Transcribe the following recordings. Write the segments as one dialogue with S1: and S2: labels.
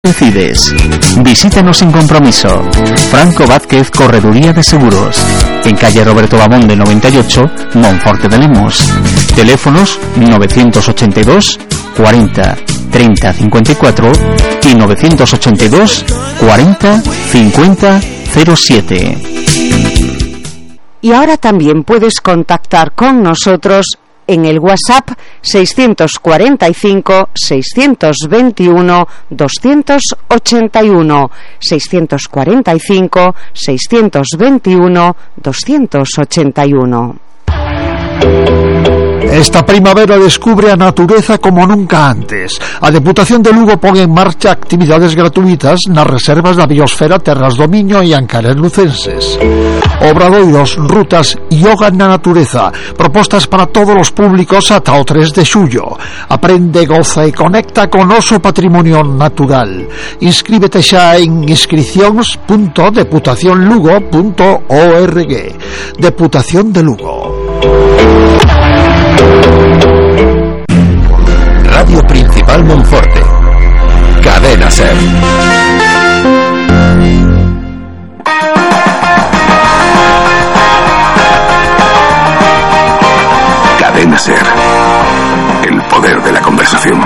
S1: Decides. Visítanos sin compromiso. Franco Vázquez, Correduría de Seguros. En calle Roberto Babón de 98, Monforte de Lemos. Teléfonos 982 40 30 54 y 982 40 50 07.
S2: Y ahora también puedes contactar con nosotros en el WhatsApp 645 621 281 645 621 281.
S3: Esta primavera descubre a natureza como nunca antes. A Deputación de Lugo pon en marcha actividades gratuitas nas reservas da biosfera Terras do Miño e Ancares lucenses. Obradoiros, rutas, yoga na natureza, propostas para todos os públicos ata o 3 de xullo. Aprende, goza e conecta con noso patrimonio natural. Inscríbete xa en inscripcións.deputacionlugo.org. Deputación de Lugo.
S4: Radio Principal Monforte. Cadena SER. Cadena SER. El poder de la conversación.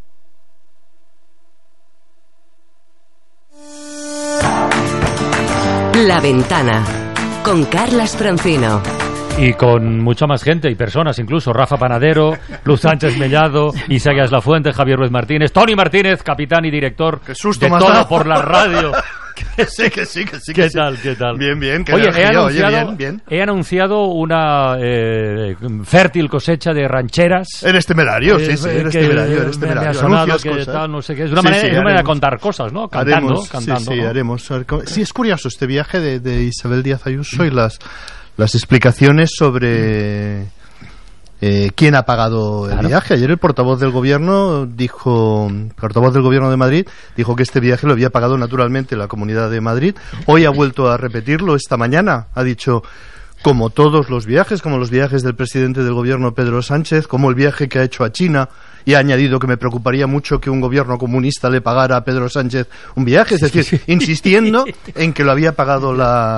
S5: La Ventana, con Carlas Francino.
S6: Y con mucha más gente y personas, incluso Rafa Panadero, Luz Sánchez Mellado, Isaías Lafuente, Javier Ruiz Martínez, Tony Martínez, capitán y director de Todo por la Radio.
S7: Que sí.
S6: ¿Qué tal?
S7: Bien.
S6: Oye, he anunciado una fértil cosecha de rancheras.
S7: En este merario, sí, en este merario.
S6: Me ha sonado que tal, no sé qué. Es una manera de contar cosas, ¿no? Cantando.
S7: Sí,
S6: ¿no?
S7: haremos. Sí, es curioso este viaje de Isabel Díaz Ayuso y las explicaciones sobre quién ha pagado el viaje. Ayer el portavoz del gobierno de Madrid dijo que este viaje lo había pagado naturalmente la Comunidad de Madrid. Hoy ha vuelto a repetirlo esta mañana. Ha dicho, como todos los viajes, como los viajes del presidente del gobierno Pedro Sánchez, como el viaje que ha hecho a China, y ha añadido que me preocuparía mucho que un gobierno comunista le pagara a Pedro Sánchez un viaje, es decir, insistiendo en que lo ha pagado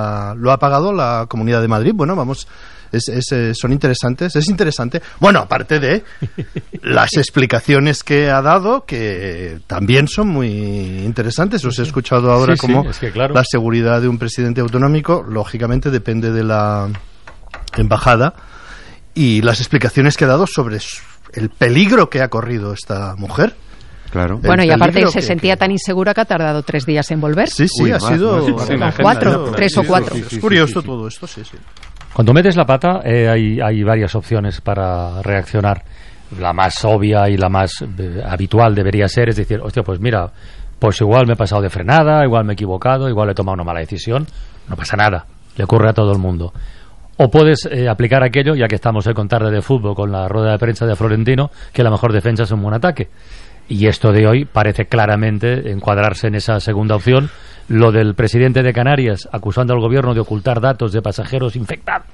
S7: la Comunidad de Madrid. Bueno, vamos, son interesantes, es interesante. Bueno, aparte de las explicaciones que ha dado, que también son muy interesantes. Os he escuchado ahora claro, la seguridad de un presidente autonómico, lógicamente depende de la embajada, y las explicaciones que ha dado sobre el peligro que ha corrido esta mujer.
S8: Claro. Bueno, y aparte se sentía tan insegura que ha tardado 3 días en volver.
S7: Sí, ha sido...
S8: 3 o 4.
S7: Es curioso todo esto, sí.
S6: Cuando metes la pata, hay varias opciones para reaccionar. La más obvia y la más habitual debería ser, es decir, hostia, pues mira, pues igual me he pasado de frenada, igual me he equivocado, igual he tomado una mala decisión. No pasa nada, le ocurre a todo el mundo. O puedes aplicar aquello, ya que estamos con tarde de fútbol con la rueda de prensa de Florentino, que la mejor defensa es un buen ataque. Y esto de hoy parece claramente encuadrarse en esa segunda opción. Lo del presidente de Canarias acusando al gobierno de ocultar datos de pasajeros infectados.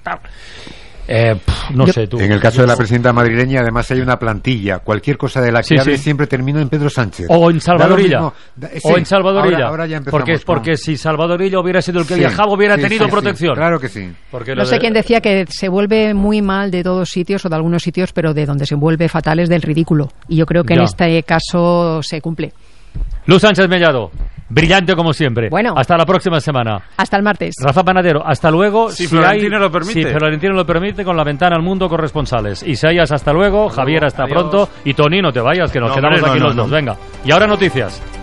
S6: No sé tú.
S9: En el caso de la presidenta madrileña, además hay una plantilla. Cualquier cosa de la que hable siempre termina en Pedro Sánchez.
S6: O en Salvadorilla.
S9: Ahora ya empezamos.
S6: Porque si Salvadorilla hubiera sido el que viajaba, hubiera tenido protección.
S9: Claro que sí.
S8: No sé quién decía que se vuelve muy mal de todos sitios o de algunos sitios, pero de donde se vuelve fatal es del ridículo. Y yo creo que en este caso se cumple.
S6: Luz Sánchez Mellado, brillante como siempre.
S8: Bueno,
S6: hasta la próxima semana.
S8: Hasta el martes.
S6: Rafa Panadero, hasta luego.
S10: Si Florentino lo permite.
S6: Si Florentino lo permite, con la ventana al mundo corresponsales. Isaías, hasta luego. Javier, hasta pronto. Y Tony, no te vayas, que nos quedamos aquí los dos. Venga. Y ahora noticias.